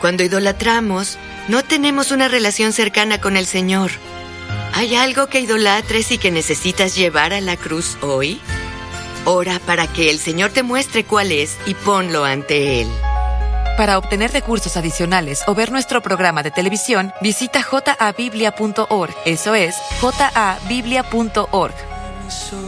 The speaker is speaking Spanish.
Cuando idolatramos, no tenemos una relación cercana con el Señor. ¿Hay algo que idolatres y que necesitas llevar a la cruz hoy? Ora para que el Señor te muestre cuál es y ponlo ante Él. Para obtener recursos adicionales o ver nuestro programa de televisión, visita jabiblia.org. Eso es, jabiblia.org.